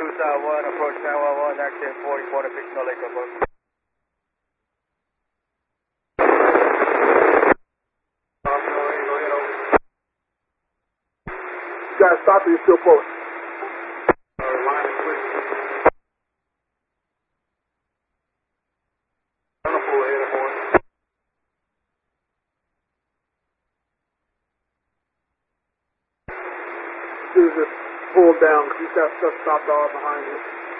1, approach 911, accident 44 to fictional Lake of Buck. You guys stop or you still close? Line is clear. On the full ahead of one. Dude, just pull down because he's got stuff stopped all behind you.